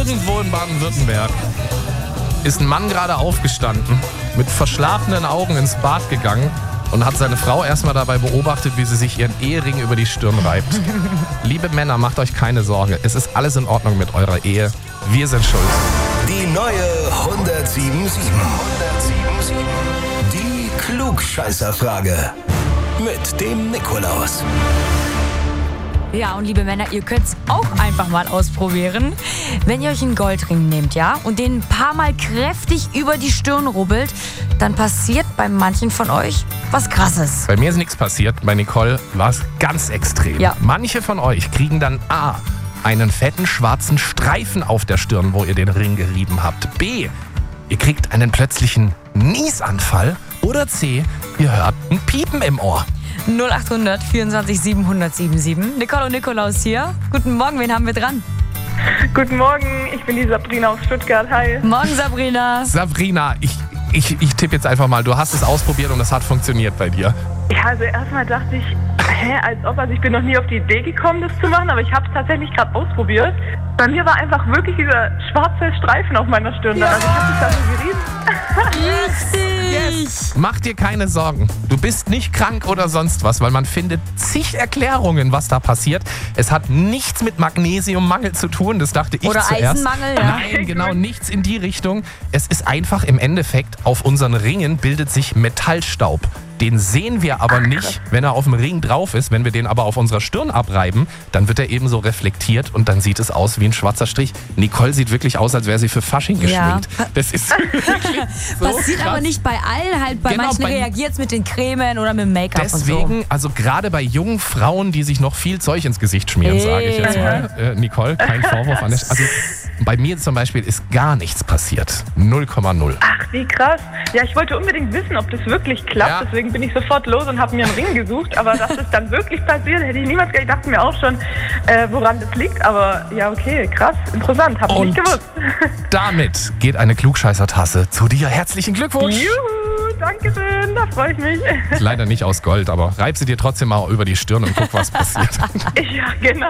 Irgendwo in Baden-Württemberg ist ein Mann gerade aufgestanden, mit verschlafenen Augen ins Bad gegangen und hat seine Frau erstmal dabei beobachtet, wie sie sich ihren Ehering über die Stirn reibt. Liebe Männer, macht euch keine Sorge. Es ist alles in Ordnung mit eurer Ehe. Wir sind schuld. Die neue 107.7. Die Klugscheißerfrage. Mit dem Nikolaus. Ja, und liebe Männer, ihr könnt es auch einfach mal ausprobieren. Wenn ihr euch einen Goldring nehmt, ja, und den ein paar Mal kräftig über die Stirn rubbelt, dann passiert bei manchen von euch was Krasses. Bei mir ist nichts passiert. Bei Nicole war es ganz extrem. Ja. Manche von euch kriegen dann A, einen fetten schwarzen Streifen auf der Stirn, wo ihr den Ring gerieben habt. B, ihr kriegt einen plötzlichen Niesanfall. Oder C, ihr hört ein Piepen im Ohr. 0800 24 700 Nicole und Nikolaus hier. Guten Morgen, wen haben wir dran? Guten Morgen, ich bin die Sabrina aus Stuttgart. Hi. Morgen, Sabrina. Sabrina, ich tippe jetzt einfach mal, du hast es ausprobiert und es hat funktioniert bei dir. Ja, also erstmal dachte ich, als ob, also ich bin noch nie auf die Idee gekommen, das zu machen, aber ich habe es tatsächlich gerade ausprobiert. Bei mir war einfach wirklich dieser schwarze Streifen auf meiner Stirn. Ja. Also ich habe mich da so gerieben. Yes. Mach dir keine Sorgen. Du bist nicht krank oder sonst was, weil man findet zig Erklärungen, was da passiert. Es hat nichts mit Magnesiummangel zu tun, das dachte ich Oder zuerst. Eisenmangel, ja. Nein, genau, nichts in die Richtung. Es ist einfach im Endeffekt, auf unseren Ringen bildet sich Metallstaub. Den sehen wir aber nicht, wenn er auf dem Ring drauf ist. Wenn wir den aber auf unserer Stirn abreiben, dann wird er eben so reflektiert und dann sieht es aus wie ein schwarzer Strich. Nicole sieht wirklich aus, als wäre sie für Fasching geschminkt. Ja. Das ist wirklich so Passiert krass. aber nicht bei allen, halt bei Genau, manchen reagiert es mit den Cremen oder mit dem Make-up und so. Deswegen, also gerade bei jungen Frauen, die sich noch viel Zeug ins Gesicht schmieren, sage ich jetzt mal. Nicole, kein Vorwurf an der Also bei mir zum Beispiel ist gar nichts passiert. 0,0. Ach, wie krass. Ja, ich wollte unbedingt wissen, ob das wirklich klappt. Ja. Deswegen bin ich sofort los und habe mir einen Ring gesucht. Aber dass es dann wirklich passiert, hätte ich niemals gedacht. Ich dachte mir auch schon, woran das liegt. Aber ja, okay, krass, interessant. Habe ich nicht gewusst. Damit geht eine Klugscheißer-Tasse zu dir. Herzlichen Glückwunsch. Juhu, danke schön, da freue ich mich. Leider nicht aus Gold, aber reib sie dir trotzdem mal über die Stirn und guck, was passiert. Ja, genau.